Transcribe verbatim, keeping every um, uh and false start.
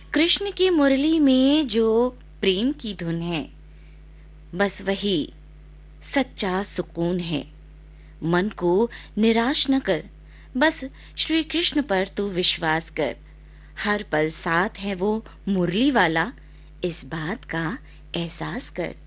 कृष्ण की मुरली में जो प्रेम की धुन है, बस वही सच्चा सुकून है। मन को निराश न कर, बस श्री कृष्ण पर तू विश्वास कर। हर पल साथ है वो मुरली वाला, इस बात का एहसास कर।